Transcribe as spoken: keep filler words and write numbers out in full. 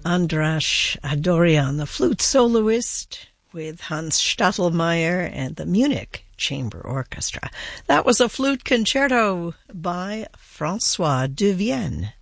Andras Adorian, the flute soloist, with Hans Stadlmeier and the Munich Chamber Orchestra. That was a flute concerto by François de Vienne.